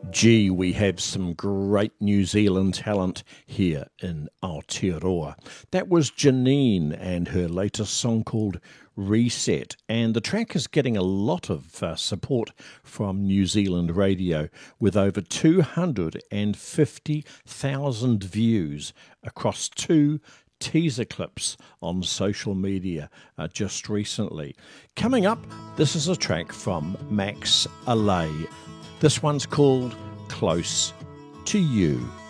Gee, we have some great New Zealand talent here in Aotearoa. That was Janine and her latest song called Reset. And the track is getting a lot of support from New Zealand radio with over 250,000 views across two teaser clips on social media just recently. Coming up, this is a track from Max Alay. This one's called Close to You.